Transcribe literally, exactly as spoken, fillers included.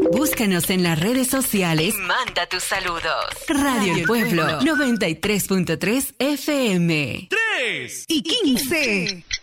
Búscanos en las redes sociales y manda tus saludos. Radio El Pueblo, noventa y tres punto tres F M. tres y quince.